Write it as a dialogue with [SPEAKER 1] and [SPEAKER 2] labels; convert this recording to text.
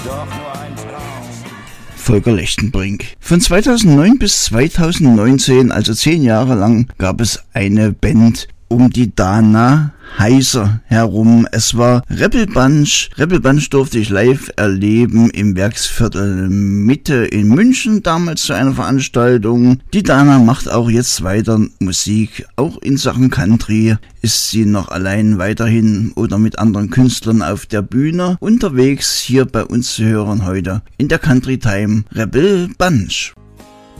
[SPEAKER 1] Doch nur ein Traum.
[SPEAKER 2] Volker Lechtenbrink. Von 2009 bis 2019, also 10 Jahre lang, gab es eine Band um die Dana Heiser herum. Es war Rebel Bunch. Rebel Bunch durfte ich live erleben im Werksviertel Mitte in München, damals zu einer Veranstaltung. Die Dana macht auch jetzt weiter Musik. Auch in Sachen Country ist sie noch allein weiterhin oder mit anderen Künstlern auf der Bühne unterwegs. Hier bei uns zu hören heute in der Country Time Rebel Bunch.